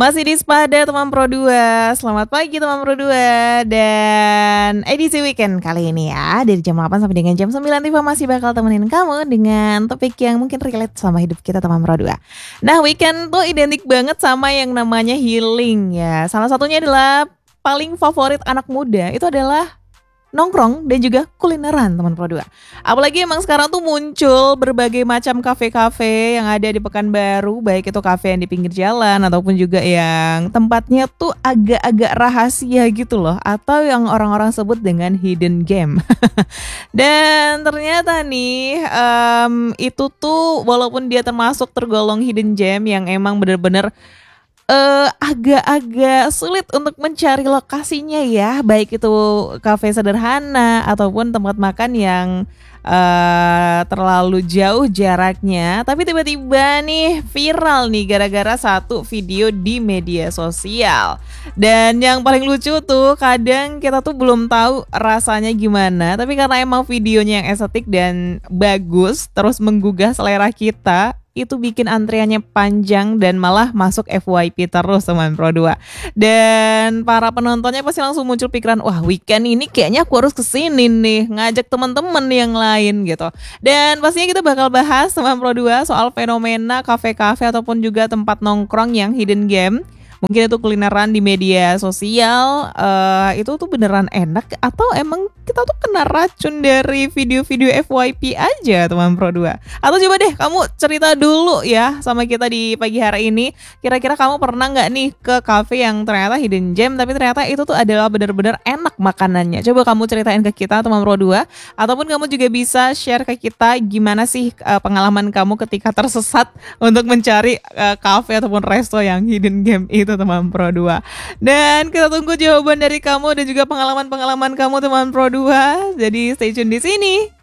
Masih di Spada teman Pro 2. Selamat pagi teman Pro 2. Dan edisi weekend kali ini ya, dari jam 8 sampai dengan jam 9 Tifa masih bakal temenin kamu dengan topik yang mungkin relate sama hidup kita teman Pro 2. Nah, weekend tuh identik banget sama yang namanya healing ya. Salah satunya adalah paling favorit anak muda itu adalah nongkrong dan juga kulineran teman Pro 2. Apalagi emang sekarang tuh muncul berbagai macam kafe-kafe yang ada di Pekanbaru, baik itu kafe yang di pinggir jalan ataupun juga yang tempatnya tuh agak-agak rahasia gitu loh, atau yang orang-orang sebut dengan hidden game. Dan ternyata nih itu tuh walaupun dia termasuk tergolong hidden gem yang emang bener-bener agak-agak sulit untuk mencari lokasinya ya, baik itu kafe sederhana ataupun tempat makan yang terlalu jauh jaraknya, tapi tiba-tiba nih viral nih gara-gara satu video di media sosial. Dan yang paling lucu tuh kadang kita tuh belum tahu rasanya gimana, tapi karena emang videonya yang estetik dan bagus terus menggugah selera kita, itu bikin antriannya panjang dan malah masuk FYP terus teman Pro 2. Dan para penontonnya pasti langsung muncul pikiran, wah weekend ini kayaknya aku harus kesini nih, ngajak teman-teman yang lain gitu. Dan pastinya kita bakal bahas teman Pro 2 soal fenomena kafe-kafe ataupun juga tempat nongkrong yang hidden game. Mungkin itu kulineran di media sosial, itu tuh beneran enak atau emang kita tuh kena racun dari video-video FYP aja teman Pro 2. Atau coba deh kamu cerita dulu ya sama kita di pagi hari ini, kira-kira kamu pernah gak nih ke cafe yang ternyata hidden gem tapi ternyata itu tuh adalah bener-bener enak makanannya. Coba kamu ceritain ke kita teman Pro 2, ataupun kamu juga bisa share ke kita gimana sih pengalaman kamu ketika tersesat untuk mencari cafe ataupun resto yang hidden game itu teman Pro 2. Dan kita tunggu jawaban dari kamu dan juga pengalaman-pengalaman kamu teman Pro 2. Jadi stay tune di sini.